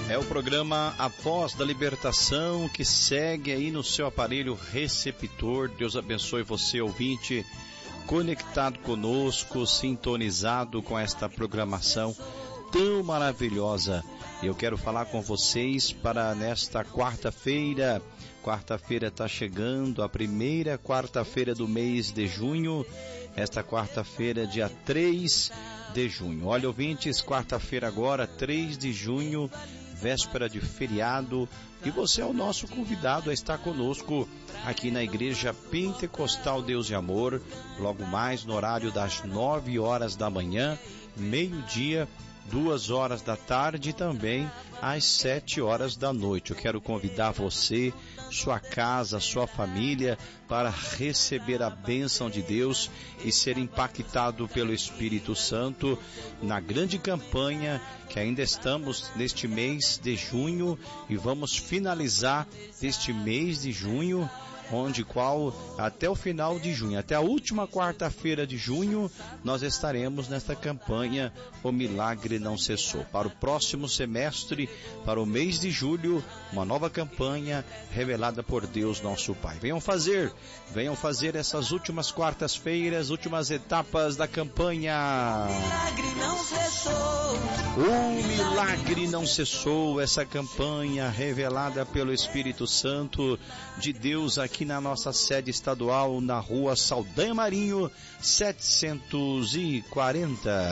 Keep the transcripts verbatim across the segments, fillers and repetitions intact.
É o programa A Voz da Libertação que segue aí no seu aparelho receptor. Deus abençoe você, ouvinte, conectado conosco, sintonizado com esta programação tão maravilhosa. Eu quero falar com vocês para nesta quarta-feira. Quarta-feira está chegando, a primeira quarta-feira do mês de junho. Esta quarta-feira, dia três de junho. Olha, ouvintes, quarta-feira agora, três de junho, véspera de feriado, e você é o nosso convidado a estar conosco aqui na Igreja Pentecostal Deus e Amor, logo mais no horário das nove horas da manhã, meio-dia, duas horas da tarde e também às sete horas da noite. Eu quero convidar você, sua casa, sua família, para receber a bênção de Deus e ser impactado pelo Espírito Santo na grande campanha que ainda estamos neste mês de junho e vamos finalizar este mês de junho, onde qual até o final de junho, até a última quarta-feira de junho, nós estaremos nesta campanha O Milagre Não Cessou. Para o próximo semestre, para o mês de julho, uma nova campanha revelada por Deus nosso Pai. Venham fazer, venham fazer essas últimas quartas-feiras, últimas etapas da campanha. O milagre não cessou. O milagre não cessou, essa campanha revelada pelo Espírito Santo de Deus aqui na nossa sede estadual, na rua Saldanha Marinho, setecentos e quarenta.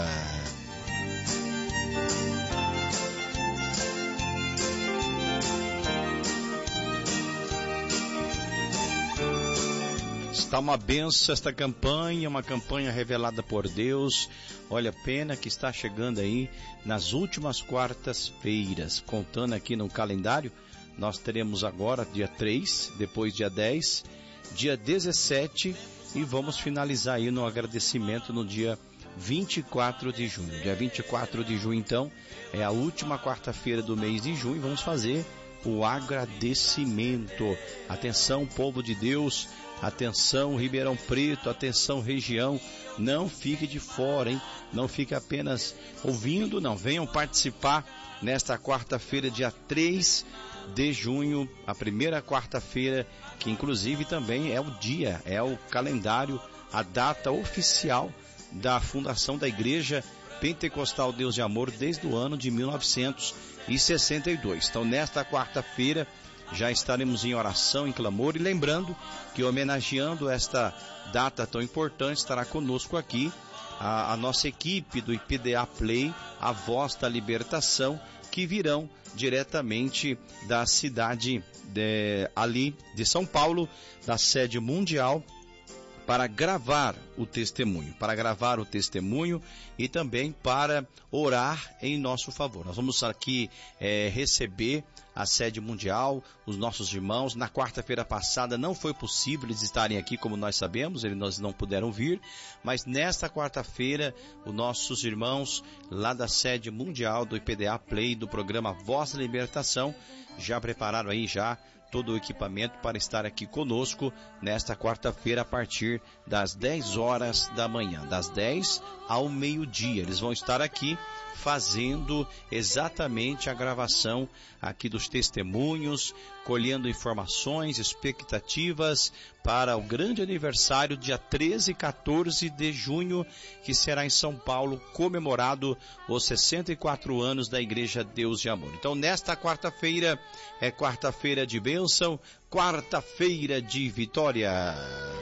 Está uma benção esta campanha, uma campanha revelada por Deus. Olha a pena que está chegando aí nas últimas quartas-feiras. Contando aqui no calendário, nós teremos agora dia três, depois dia dez, dia dezessete e vamos finalizar aí no agradecimento no dia vinte e quatro de junho. Dia vinte e quatro de junho, então, é a última quarta-feira do mês de junho. Vamos fazer o agradecimento. Atenção, povo de Deus, atenção, Ribeirão Preto, atenção, região, não fique de fora, hein? Não fique apenas ouvindo, não. Venham participar nesta quarta-feira, dia três de junho, a primeira quarta-feira, que inclusive também é o dia, é o calendário, a data oficial da fundação da Igreja Pentecostal Deus de Amor desde o ano de mil novecentos e sessenta e dois. Então, nesta quarta-feira, já estaremos em oração, em clamor, e lembrando que, homenageando esta data tão importante, estará conosco aqui a, a nossa equipe do I P D A Play, a Voz da Libertação, que virão diretamente da cidade de, ali de São Paulo, da sede mundial, para gravar o testemunho, para gravar o testemunho e também para orar em nosso favor. Nós vamos aqui é, receber a sede mundial, os nossos irmãos. Na quarta-feira passada não foi possível eles estarem aqui, como nós sabemos, eles não puderam vir, mas nesta quarta-feira, os nossos irmãos lá da sede mundial do I P D A Play, do programa Voz da Libertação, já prepararam aí já todo o equipamento para estar aqui conosco nesta quarta-feira a partir das dez horas da manhã, das dez ao meio-dia. Eles vão estar aqui fazendo exatamente a gravação aqui dos testemunhos, colhendo informações, expectativas para o grande aniversário dia treze e quatorze de junho, que será em São Paulo, comemorado os sessenta e quatro anos da Igreja Deus de Amor. Então, nesta quarta-feira, é quarta-feira de bênção, quarta-feira de vitória.